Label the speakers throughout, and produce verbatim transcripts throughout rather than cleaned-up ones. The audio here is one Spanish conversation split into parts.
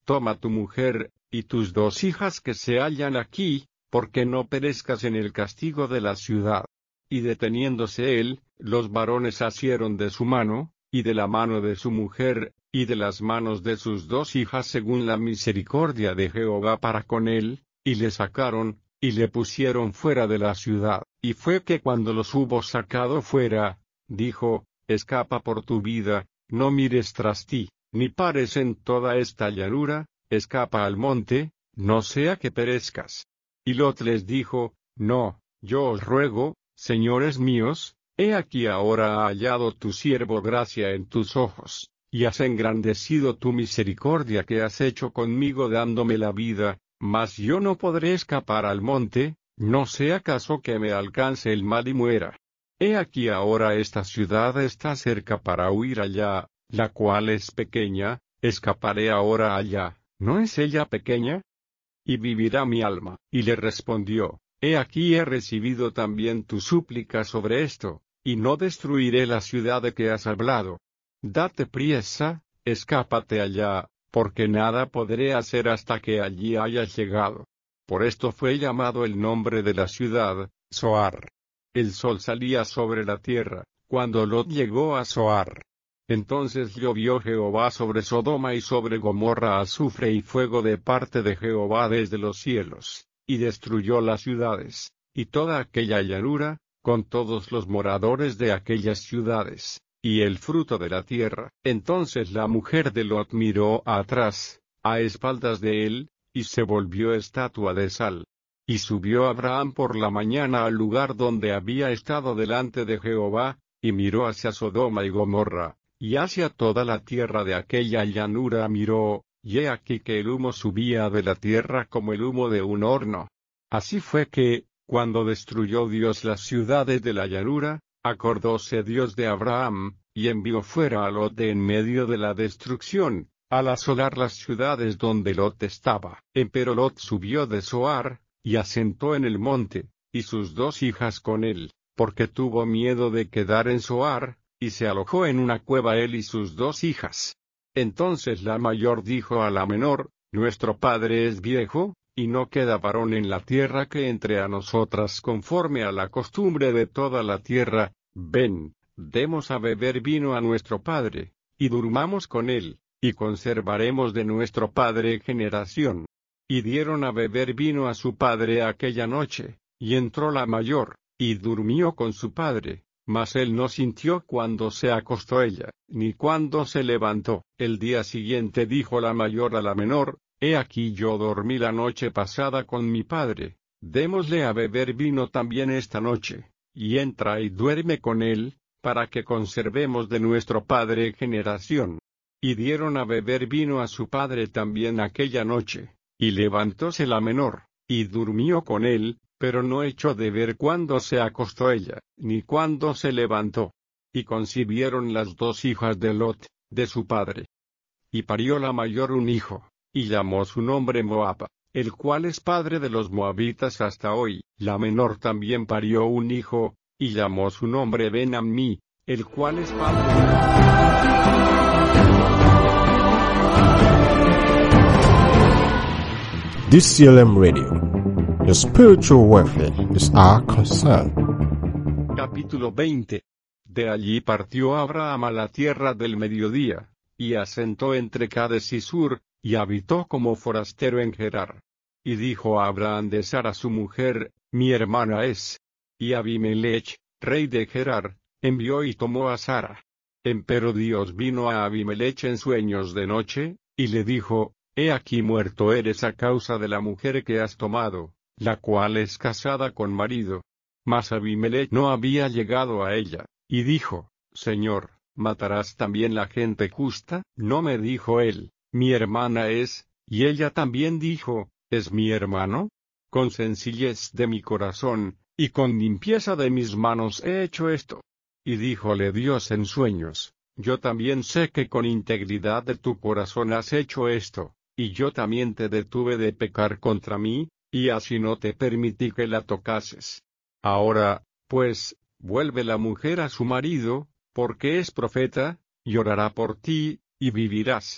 Speaker 1: toma tu mujer, y tus dos hijas que se hallan aquí, porque no perezcas en el castigo de la ciudad. Y deteniéndose él, los varones asieron de su mano, y de la mano de su mujer, y de las manos de sus dos hijas según la misericordia de Jehová para con él, y le sacaron, y le pusieron fuera de la ciudad. Y fue que cuando los hubo sacado fuera, dijo, escapa por tu vida, no mires tras ti, ni pares en toda esta llanura, escapa al monte, no sea que perezcas. Y Lot les dijo, no, yo os ruego, señores míos, he aquí ahora ha hallado tu siervo gracia en tus ojos, y has engrandecido tu misericordia que has hecho conmigo dándome la vida, mas yo no podré escapar al monte, no sea caso que me alcance el mal y muera. He aquí ahora esta ciudad está cerca para huir allá, la cual es pequeña, escaparé ahora allá, ¿no es ella pequeña? Y vivirá mi alma. Y le respondió, he aquí he recibido también tu súplica sobre esto, y no destruiré la ciudad de que has hablado. Date priesa, escápate allá, porque nada podré hacer hasta que allí hayas llegado. Por esto fue llamado el nombre de la ciudad, Zoar. El sol salía sobre la tierra, cuando Lot llegó a Zoar. Entonces llovió Jehová sobre Sodoma y sobre Gomorra azufre y fuego de parte de Jehová desde los cielos, y destruyó las ciudades, y toda aquella llanura, con todos los moradores de aquellas ciudades, y el fruto de la tierra. Entonces la mujer de Lot miró atrás, a espaldas de él, y se volvió estatua de sal. Y subió Abraham por la mañana al lugar donde había estado delante de Jehová, y miró hacia Sodoma y Gomorra, y hacia toda la tierra de aquella llanura miró, y he aquí que el humo subía de la tierra como el humo de un horno. Así fue que, cuando destruyó Dios las ciudades de la llanura, acordóse Dios de Abraham, y envió fuera a Lot de en medio de la destrucción, al asolar las ciudades donde Lot estaba. Empero Lot subió de Zoar, y asentó en el monte, y sus dos hijas con él, porque tuvo miedo de quedar en Zoar, y se alojó en una cueva él y sus dos hijas. Entonces la mayor dijo a la menor, nuestro padre es viejo, y no queda varón en la tierra que entre a nosotras conforme a la costumbre de toda la tierra, ven, demos a beber vino a nuestro padre, y durmamos con él, y conservaremos de nuestro padre generación. Y dieron a beber vino a su padre aquella noche, y entró la mayor, y durmió con su padre. Mas él no sintió cuando se acostó ella, ni cuando se levantó. El día siguiente dijo la mayor a la menor, he aquí yo dormí la noche pasada con mi padre, démosle a beber vino también esta noche, y entra y duerme con él, para que conservemos de nuestro padre generación. Y dieron a beber vino a su padre también aquella noche, y levantóse la menor, y durmió con él, pero no echó de ver cuándo se acostó ella, ni cuándo se levantó. Y concibieron las dos hijas de Lot, de su padre. Y parió la mayor un hijo, y llamó su nombre Moab, el cual es padre de los moabitas hasta hoy. La menor también parió un hijo, y llamó su nombre Ben-Ammi, el cual es padre de...
Speaker 2: This C L M Radio. Your spiritual welfare is our concern.
Speaker 1: Capítulo veinte. De allí partió Abraham a la tierra del mediodía, y asentó entre Cades y Sur, y habitó como forastero en Gerar. Y dijo a Abraham de Sara su mujer, mi hermana es. Y Abimelech, rey de Gerar, envió y tomó a Sara. Empero Dios vino a Abimelech en sueños de noche, y le dijo, he aquí muerto eres a causa de la mujer que has tomado, la cual es casada con marido. Mas Abimelech no había llegado a ella, y dijo, Señor, ¿matarás también la gente justa? No me dijo él, mi hermana es, y ella también dijo, ¿es mi hermano? Con sencillez de mi corazón, y con limpieza de mis manos he hecho esto. Y díjole Dios en sueños, yo también sé que con integridad de tu corazón has hecho esto, y yo también te detuve de pecar contra mí, y así no te permití que la tocases. Ahora, pues, vuelve la mujer a su marido, porque es profeta, y orará por ti, y vivirás.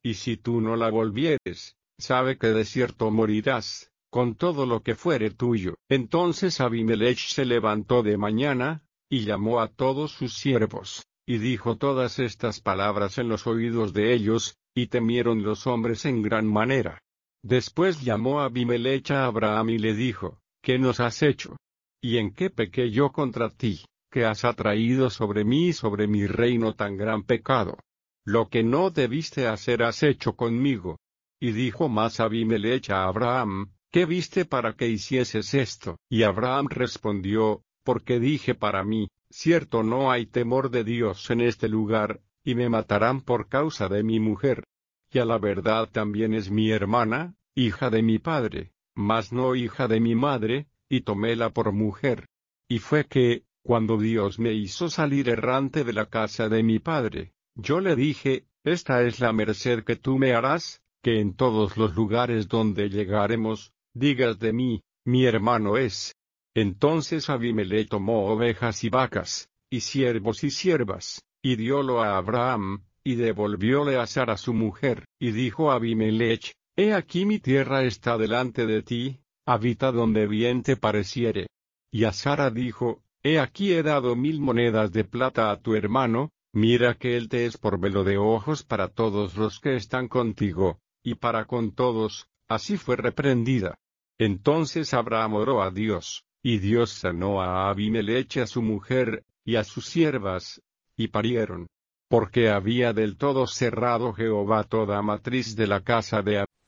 Speaker 1: y si tú no la volvieres, sabe que de cierto morirás, con todo lo que fuere tuyo. Entonces Abimelech se levantó de mañana, y llamó a todos sus siervos, y dijo todas estas palabras en los oídos de ellos, y temieron los hombres en gran manera. Después llamó Abimelech a Abraham y le dijo, ¿qué nos has hecho? ¿Y en qué pequé yo contra ti, que has atraído sobre mí y sobre mi reino tan gran pecado? Lo que no debiste hacer has hecho conmigo. Y dijo más Abimelech a Abraham, ¿qué viste para que hicieses esto? Y Abraham respondió, porque dije para mí, cierto no hay temor de Dios en este lugar, y me matarán por causa de mi mujer. Y a la verdad también es mi hermana, hija de mi padre, mas no hija de mi madre, y toméla por mujer. Y fue que, cuando Dios me hizo salir errante de la casa de mi padre, yo le dije, esta es la merced que tú me harás, que en todos los lugares donde llegaremos, digas de mí, mi hermano es. Entonces Abimelech tomó ovejas y vacas, y siervos y siervas, y diólo a Abraham, y devolvióle a Sara su mujer, y dijo Abimelech, he aquí mi tierra está delante de ti, habita donde bien te pareciere. Y a Sara dijo, he aquí he dado mil monedas de plata a tu hermano, mira que él te es por velo de ojos para todos los que están contigo, y para con todos, así fue reprendida. Entonces Abraham oró a Dios, y Dios sanó a Abimelech y a su mujer, y a sus siervas, y parieron. Porque había del todo cerrado Jehová toda matriz de la casa de Abraham.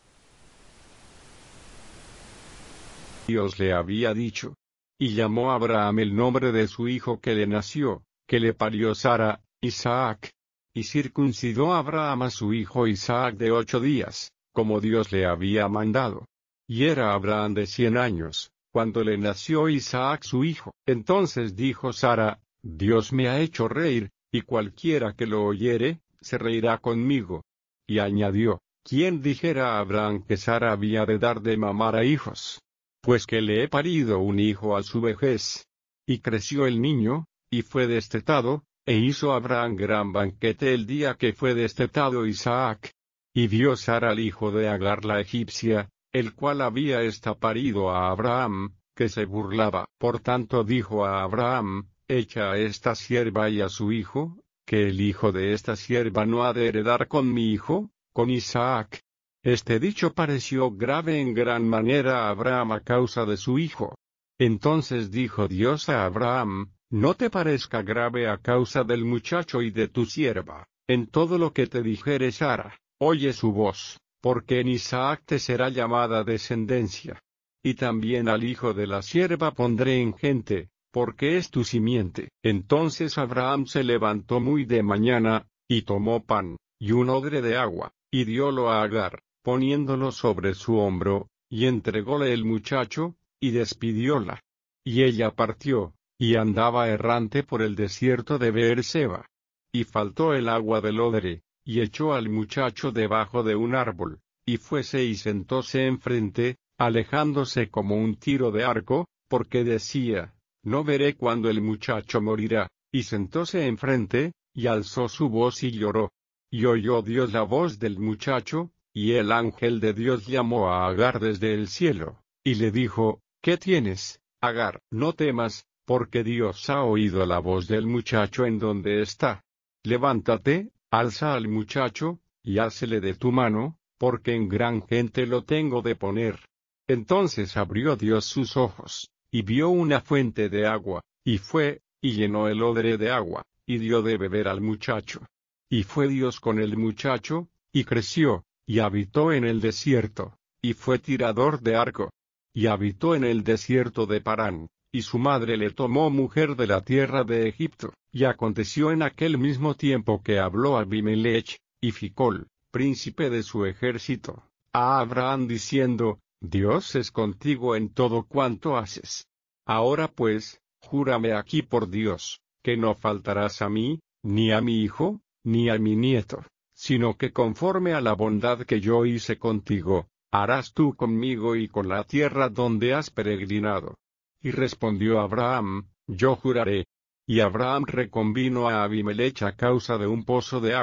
Speaker 1: Dios le había dicho. Y llamó a Abraham el nombre de su hijo que le nació, que le parió Sara, Isaac. Y circuncidó a Abraham a su hijo Isaac de ocho días, como Dios le había mandado. Y era Abraham de cien años, cuando le nació Isaac su hijo. Entonces dijo Sara, Dios me ha hecho reír, y cualquiera que lo oyere, se reirá conmigo. Y añadió, ¿quién dijera a Abraham que Sara había de dar de mamar a hijos? Pues que le he parido un hijo a su vejez. Y creció el niño, y fue destetado, e hizo Abraham gran banquete el día que fue destetado Isaac. Y vio Sara al hijo de Agar la egipcia, el cual había esta parido a Abraham, que se burlaba. Por tanto dijo a Abraham, echa a esta sierva y a su hijo, que el hijo de esta sierva no ha de heredar con mi hijo, con Isaac. Este dicho pareció grave en gran manera a Abraham a causa de su hijo. Entonces dijo Dios a Abraham, no te parezca grave a causa del muchacho y de tu sierva, en todo lo que te dijere Sara, oye su voz, porque en Isaac te será llamada descendencia. Y también al hijo de la sierva pondré en gente, porque es tu simiente. Entonces Abraham se levantó muy de mañana, y tomó pan, y un odre de agua, y diólo a Agar, poniéndolo sobre su hombro, y entrególe el muchacho, y despidióla. Y ella partió, y andaba errante por el desierto de Beerseba. Y faltó el agua del odre, y echó al muchacho debajo de un árbol, y fuese y sentóse enfrente, alejándose como un tiro de arco, porque decía, no veré cuándo el muchacho morirá, y sentóse enfrente, y alzó su voz y lloró. Y oyó Dios la voz del muchacho, y el ángel de Dios llamó a Agar desde el cielo, y le dijo, ¿qué tienes, Agar? No temas, porque Dios ha oído la voz del muchacho en donde está. Levántate, alza al muchacho, y hácele de tu mano, porque en gran gente lo tengo de poner. Entonces abrió Dios sus ojos, y vio una fuente de agua, y fue, y llenó el odre de agua, y dio de beber al muchacho. Y fue Dios con el muchacho, y creció, y habitó en el desierto, y fue tirador de arco. Y habitó en el desierto de Parán, y su madre le tomó mujer de la tierra de Egipto. Y aconteció en aquel mismo tiempo que habló Abimelech, y Ficol, príncipe de su ejército, a Abraham diciendo, Dios es contigo en todo cuanto haces. Ahora pues, júrame aquí por Dios, que no faltarás a mí, ni a mi hijo, ni a mi nieto, sino que conforme a la bondad que yo hice contigo, harás tú conmigo y con la tierra donde has peregrinado. Y respondió Abraham, yo juraré. Y Abraham reconvino a Abimelech a causa de un pozo de agua,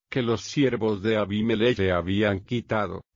Speaker 1: que los siervos de Abimelech le habían quitado.